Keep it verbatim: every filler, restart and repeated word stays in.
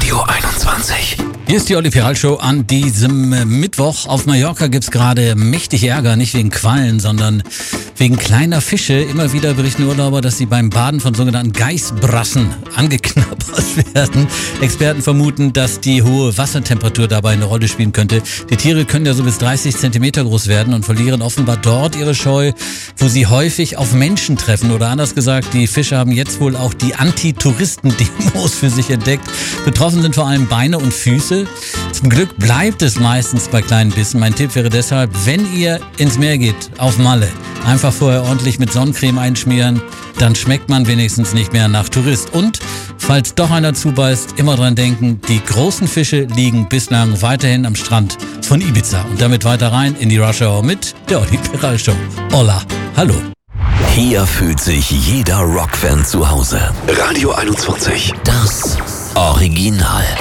Radio einundzwanzig. Hier ist die Olli Piral Show an diesem Mittwoch. Auf Mallorca gibt's gerade mächtig Ärger, nicht wegen Quallen, sondern wegen kleiner Fische. Immer wieder berichten Urlauber, dass sie beim Baden von sogenannten Geißbrassen angeknabbert werden. Experten vermuten, dass die hohe Wassertemperatur dabei eine Rolle spielen könnte. Die Tiere können ja so bis dreißig Zentimeter groß werden und verlieren offenbar dort ihre Scheu, wo sie häufig auf Menschen treffen. Oder anders gesagt, die Fische haben jetzt wohl auch die Anti-Touristen-Demos für sich entdeckt. Betroffen sind vor allem Beine und Füße. Zum Glück bleibt es meistens bei kleinen Bissen. Mein Tipp wäre deshalb, wenn ihr ins Meer geht, auf Malle, einfach vorher ordentlich mit Sonnencreme einschmieren, dann schmeckt man wenigstens nicht mehr nach Tourist. Und falls doch einer zubeißt, immer dran denken, die großen Fische liegen bislang weiterhin am Strand von Ibiza. Und damit weiter rein in die Rush Hour mit der Olli Piral Show. Hola, hallo. Hier fühlt sich jeder Rockfan zu Hause. Radio einundzwanzig. Das Original.